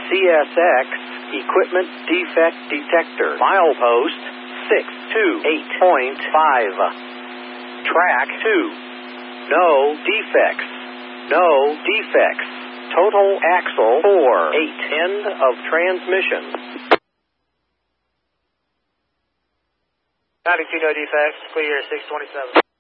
CSX Equipment Defect Detector. Milepost 628.5. Track 2. No defects. No defects. Total axle 4/8. End of transmission. 92, no defects. Clear 627.